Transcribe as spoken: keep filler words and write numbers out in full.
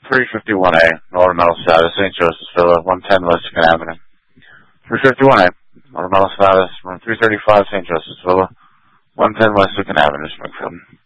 three fifty-one A, Northern Metal Status, Saint Joseph's Villa, one ten West Second Avenue. three fifty-one A, Northern Metal Status, room three thirty-five, Saint Joseph's Villa, one ten West Second Avenue, Springfield.